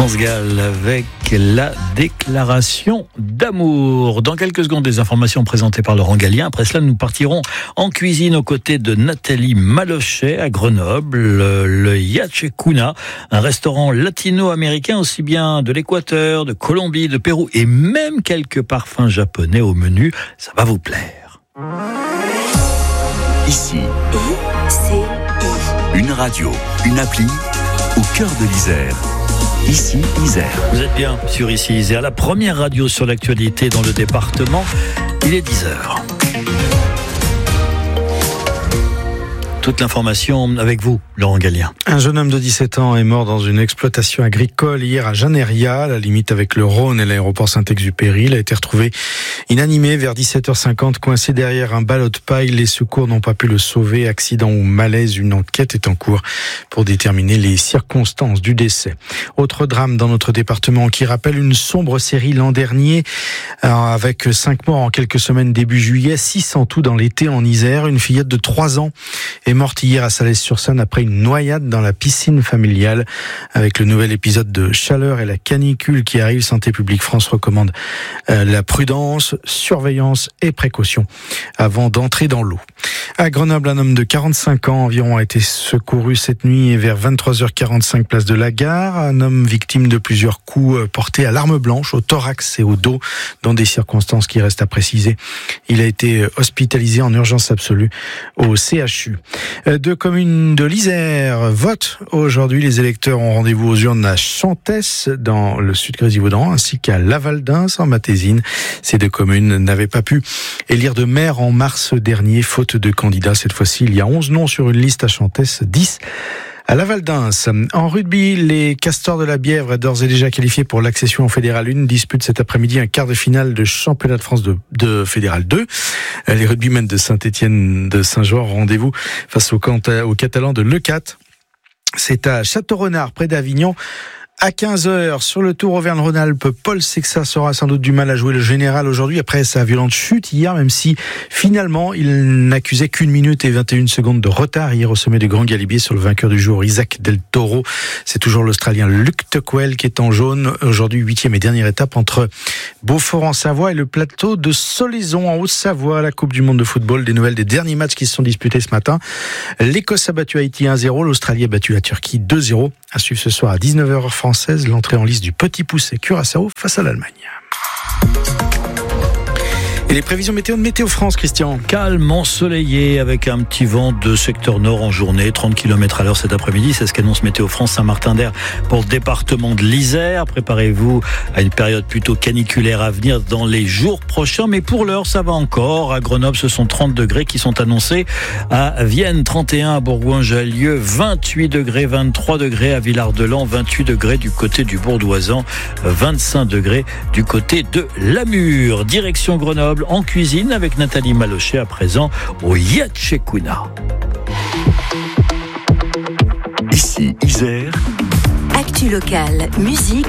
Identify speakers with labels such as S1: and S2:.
S1: France Gall avec la déclaration d'amour. Dans quelques secondes, des informations présentées par Laurent Gallien. Après cela, nous partirons en cuisine aux côtés de Nathalie Malochet à Grenoble, le Yachekuna, un restaurant latino-américain aussi bien de l'Équateur, de Colombie, de Pérou et même quelques parfums japonais au menu. Ça va vous plaire.
S2: Ici, une radio, une appli au cœur de l'Isère. Ici, Isère.
S1: Vous êtes bien sur Ici Isère, la première radio sur l'actualité dans le département. Il est 10h. Toute l'information avec vous, Laurent Gallien.
S3: Un jeune homme de 17 ans est mort dans une exploitation agricole hier à Jeanneria, à la limite avec le Rhône et l'aéroport Saint-Exupéry. Il a été retrouvé inanimé vers 17h50, coincé derrière un ballot de paille. Les secours n'ont pas pu le sauver. Accident ou malaise, une enquête est en cours pour déterminer les circonstances du décès. Autre drame dans notre département qui rappelle une sombre série l'an dernier, avec 5 morts en quelques semaines début juillet, 6 en tout dans l'été en Isère. Une fillette de 3 ans est morte hier à Salles-sur-Saône après une noyade dans la piscine familiale. Avec le nouvel épisode de chaleur et la canicule qui arrive, Santé publique France recommande la prudence, surveillance et précaution avant d'entrer dans l'eau. À Grenoble, un homme de 45 ans environ a été secouru cette nuit vers 23h45 place de la Gare. Un homme victime de plusieurs coups portés à l'arme blanche, au thorax et au dos, dans des circonstances qui restent à préciser. Il a été hospitalisé en urgence absolue au CHU. 2 communes de l'Isère votent aujourd'hui. Les électeurs ont rendez-vous aux urnes à Chantès, dans le sud Grésivaudan, ainsi qu'à Lavaldins, en Matésine. Ces 2 communes n'avaient pas pu élire de maire en mars dernier, faute de candidats. Cette fois-ci, il y a 11 noms sur une liste à Chantès, 10 à Lavaldins. En rugby, les Castors de la Bièvre, d'ores et déjà qualifiés pour l'accession en Fédéral 1, disputent cet après-midi un quart de finale de championnat de France de Fédéral 2. Les rugbymen de Saint-Étienne de Saint-Jean, rendez-vous face aux Catalans de Leucate. C'est à Château-Renard, près d'Avignon. À 15h, sur le Tour Auvergne-Rhône-Alpes, Paul Sexas aura sans doute du mal à jouer le général aujourd'hui après sa violente chute hier, même si finalement il n'accusait qu'1 minute et 21 secondes de retard hier au sommet du Grand Galibier sur le vainqueur du jour, Isaac Del Toro. C'est toujours l'Australien Luke Tuckwell qui est en jaune. Aujourd'hui, 8e et dernière étape entre Beaufort en Savoie et le plateau de Solaison en Haute-Savoie, la Coupe du Monde de football. Des nouvelles des derniers matchs qui se sont disputés ce matin. L'Écosse a battu Haïti 1-0, l'Australie a battu la Turquie 2-0. À suivre ce soir à 19h française, l'entrée en lice du Petit Poucet Curaçao face à l'Allemagne. Et les prévisions météo de Météo France, Christian.
S1: Calme, ensoleillé, avec un petit vent de secteur nord en journée, 30 km/h cet après-midi. C'est ce qu'annonce Météo France Saint-Martin-d'Air pour le département de l'Isère. Préparez-vous à une période plutôt caniculaire à venir dans les jours prochains. Mais pour l'heure, ça va encore. À Grenoble, ce sont 30 degrés qui sont annoncés. À Vienne, 31. À Bourgoin-Jallieu, 28 degrés. 23 degrés à Villard-de-Lans. 28 degrés du côté du Bourdoisan. 25 degrés du côté de Lamure. Direction Grenoble. En cuisine avec Nathalie Malochet à présent au Yachekuna.
S2: Ici, Isère.
S4: Actu locale, musique.